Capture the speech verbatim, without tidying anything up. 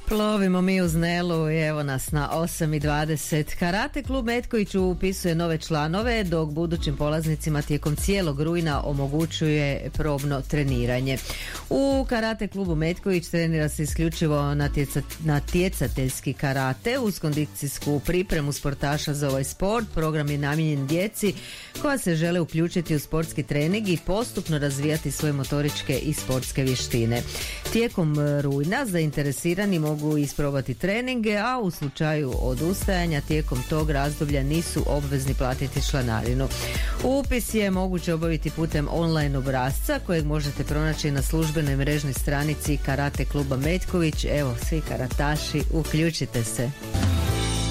Plovimo mi uz Nelu i evo nas na osam i dvadeset. Karate klub Metković upisuje nove članove, dok budućim polaznicima tijekom cijelog rujna omogućuje probno treniranje. U karate klubu Metković trenira se isključivo natjeca, natjecateljski karate uz kondicijsku pripremu sportaša za ovaj sport. Program je namijenjen djeci koja se žele uključiti u sportski trening i postupno razvijati svoje motoričke i sportske vještine. Tijekom rujna zainteresirani mogu isprobati treninge, a u slučaju odustajanja tijekom tog razdoblja nisu obvezni platiti članarinu. Upis je moguće obaviti putem online obrasca kojeg možete pronaći na službenoj mrežnoj stranici Karate kluba Metković. Evo, svi karataši, uključite se.